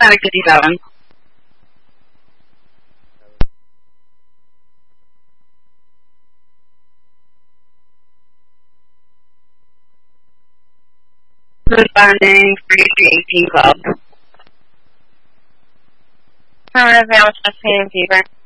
Static 57. Responding 3318 Club. How is that? What's the same fever?